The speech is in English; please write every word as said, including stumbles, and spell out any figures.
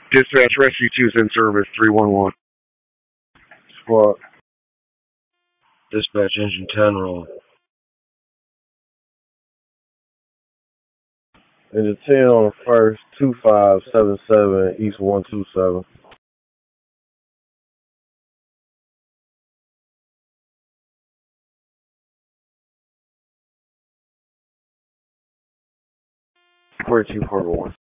Dispatch Rescue two's in service, three one one. Squad. Dispatch engine ten roll. Engine ten on the first, two five seven seven, East one two seven. forty-two, four one.